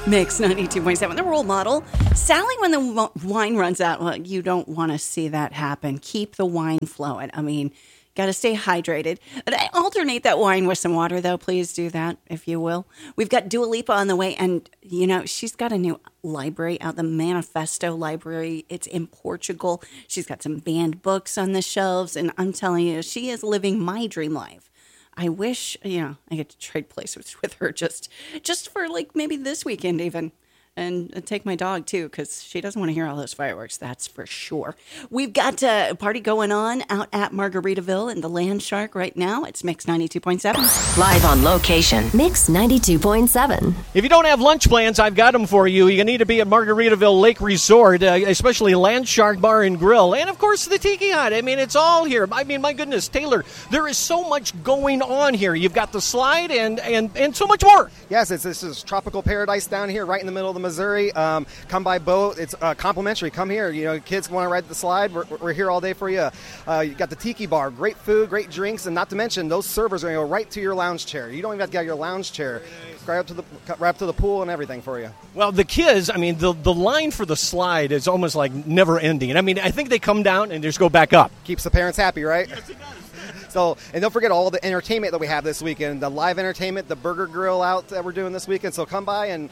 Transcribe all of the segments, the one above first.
Mix 92.7, the role model. Sally, when the wine runs out, well, you don't want to see that happen. Keep the wine flowing. I mean, got to stay hydrated. Alternate that wine with some water, though. Please do that, if you will. We've got Dua Lipa on the way, and, you know, she's got a new library out, the Manifesto Library. It's in Portugal. She's got some banned books on the shelves, and I'm telling you, she is living my dream life. I wish, I get to trade places with her just for like maybe this weekend even. And take my dog, too, because she doesn't want to hear all those fireworks, that's for sure. We've got a party going on out at Margaritaville in the Land Shark right now. It's Mix 92.7. Live on location. Mix 92.7. If you don't have lunch plans, I've got them for you. You need to be at Margaritaville Lake Resort, especially Land Shark Bar and Grill. And, of course, the Tiki Hut. I mean, it's all here. I mean, my goodness, Taylor, there is so much going on here. You've got the slide and so much more. Yes, this is tropical paradise down here right in the middle of the Missouri. Come by boat. It's complimentary. Come here. You know, kids want to ride the slide. We're here all day for you. You got the Tiki Bar. Great food, great drinks, and not to mention those servers are going to go right to your lounge chair. You don't even have to get your lounge chair. Right up to the pool and everything for you. Well, the kids, I mean, the line for the slide is almost like never ending. I mean, I think they come down and just go back up. Keeps the parents happy, right? Yes, it does. So, and don't forget all the entertainment that we have this weekend, the live entertainment, the burger grill out that we're doing this weekend. So come by and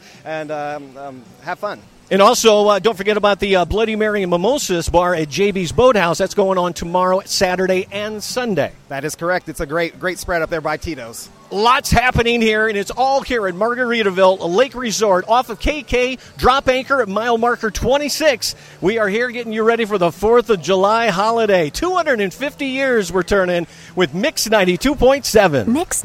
have fun. And also, don't forget about the Bloody Mary and Mimosas bar at JB's Boathouse. That's going on tomorrow, Saturday, and Sunday. That is correct. It's a great spread up there by Tito's. Lots happening here, and it's all here at Margaritaville Lake Resort off of KK, drop anchor at mile marker 26. We are here getting you ready for the 4th of July holiday. 250 years we're turning with Mix 92.7. Mix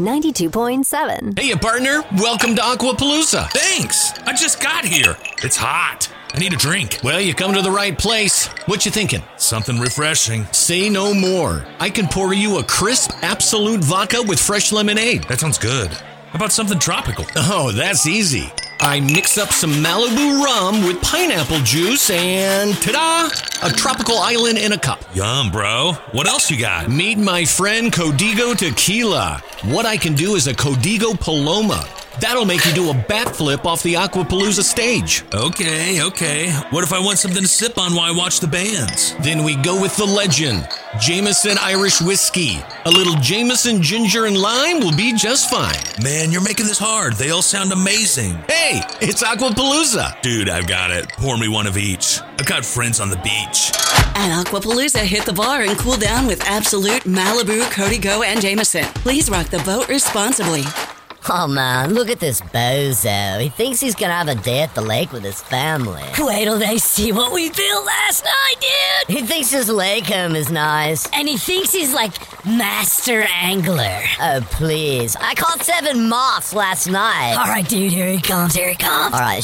92.7. Hey, partner. Welcome to Aquapalooza. Thanks. I just got here. It's hot. I need a drink. Well, you come to the right place. What you thinking? Something refreshing. Say no more. I can pour you a crisp, absolute vodka with fresh lemonade. That sounds good. How about something tropical? Oh, that's easy. I mix up some Malibu rum with pineapple juice and ta-da! A tropical island in a cup. Yum, bro. What else you got? Meet my friend Codigo Tequila. What I can do is a Codigo Paloma. That'll make you do a backflip off the Aquapalooza stage. Okay. What if I want something to sip on while I watch the bands? Then we go with the legend, Jameson Irish Whiskey. A little Jameson ginger and lime will be just fine. Man, you're making this hard. They all sound amazing. Hey, it's Aquapalooza. Dude, I've got it. Pour me one of each. I've got friends on the beach. At Aquapalooza, hit the bar and cool down with Absolute, Malibu, Codigo, and Jameson. Please rock the boat responsibly. Oh man, look at this bozo. He thinks he's gonna have a day at the lake with his family. Wait till they see what we built last night, dude! He thinks his lake home is nice. And he thinks he's like master angler. Oh please, I caught 7 moths last night. Alright dude, here he comes. Alright,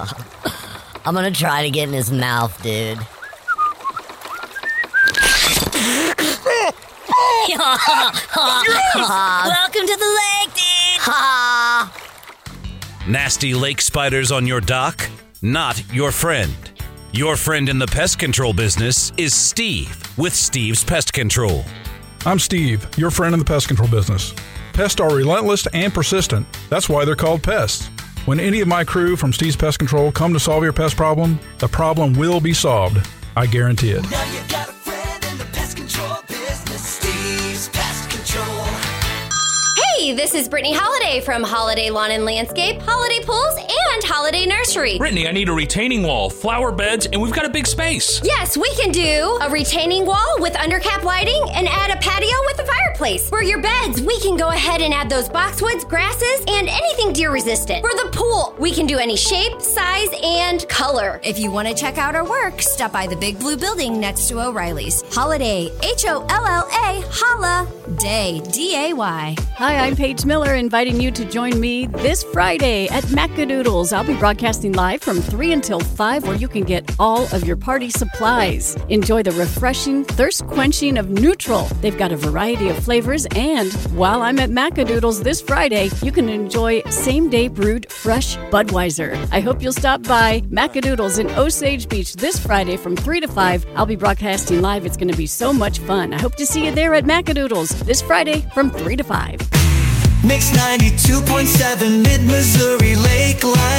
I'm gonna try to get in his mouth, dude. Welcome to the lake, dude! Nasty lake spiders on your dock? Not your friend. Your friend in the pest control business is Steve with Steve's Pest Control. I'm Steve, your friend in the pest control business. Pests are relentless and persistent. That's why they're called pests. When any of my crew from Steve's Pest Control come to solve your pest problem, the problem will be solved. I guarantee it. Now you got a friend in the pest control business, Steve's Pest Control. Hey, this is Brittany Holiday from Holiday Lawn and Landscape, Holiday Pools, and Holiday Nursery. Brittany, I need a retaining wall, flower beds, and we've got a big space. Yes, we can do a retaining wall with undercap lighting and add a patio with a fireplace. For your beds, we can go ahead and add those boxwoods, grasses, and anything deer resistant. For the pool, we can do any shape, size, and color. If you want to check out our work, stop by the big blue building next to O'Reilly's. Holiday, Holla, Holla Day, D-A-Y. Hi, I'm Paige Miller, inviting you to join me this Friday at Macadoodles. I'll be broadcasting live from 3 until 5, where you can get all of your party supplies. Enjoy the refreshing, thirst-quenching of Neutral. They've got a variety of flavors, and while I'm at Macadoodles this Friday, you can enjoy same-day brewed fresh Budweiser. I hope you'll stop by Macadoodles in Osage Beach this Friday from 3 to 5. I'll be broadcasting live. It's going to be so much fun. I hope to see you there at Macadoodles this Friday from 3 to 5. Mix 92.7 Mid-Missouri Lake Life weather.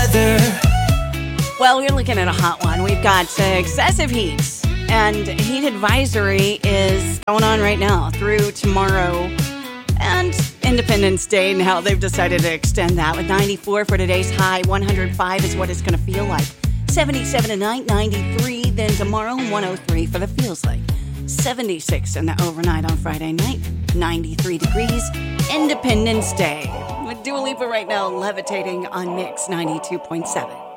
weather. Well, we're looking at a hot one. We've got excessive heat, and heat advisory is going on right now through tomorrow and Independence Day, and how they've decided to extend that with 94 for today's high. 105 is what it's going to feel like. 77 tonight, 93 then tomorrow, 103 for the feels like. 76 in the overnight on Friday night, 93 degrees, Independence Day. With Dua Lipa right now levitating on Mix 92.7.